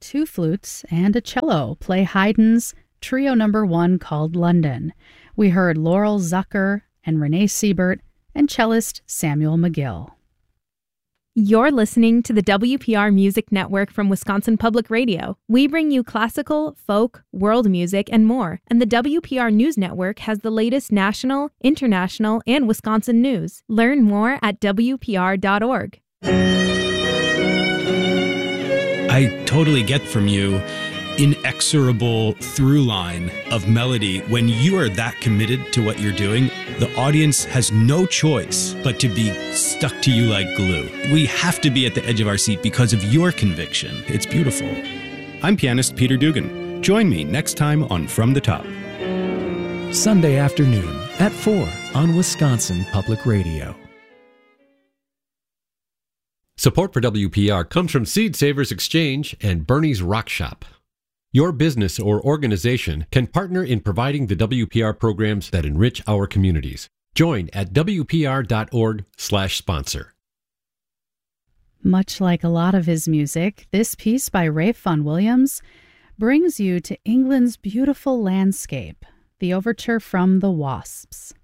2 flutes and a cello play Haydn's Trio No. 1 called London. We heard Laurel Zucker and Renee Siebert and cellist Samuel McGill. You're listening to the WPR Music Network from Wisconsin Public Radio. We bring you classical, folk, world music, and more. And the WPR News Network has the latest national, international, and Wisconsin news. Learn more at WPR.org. I totally get from you inexorable through line of melody. When you are that committed to what you're doing, the audience has no choice but to be stuck to you like glue. We have to be at the edge of our seat because of your conviction. It's beautiful. I'm pianist Peter Dugan. Join me next time on From the Top. Sunday afternoon at 4 on Wisconsin Public Radio. Support for WPR comes from Seed Savers Exchange and Bernie's Rock Shop. Your business or organization can partner in providing the WPR programs that enrich our communities. Join at WPR.org/sponsor. Much like a lot of his music, this piece by Ralph Vaughan Williams brings you to England's beautiful landscape, the overture from The Wasps.